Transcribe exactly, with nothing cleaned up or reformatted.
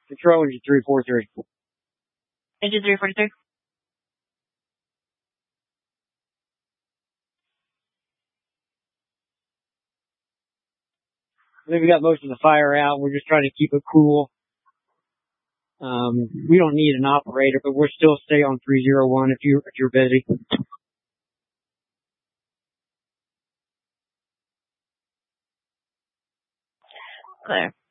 Control engine three forty-three. Engine three forty-three. I think we got most of the fire out. We're just trying to keep it cool. Um, we don't need an operator, but we'll still stay on three zero one if you if you're busy. Clear.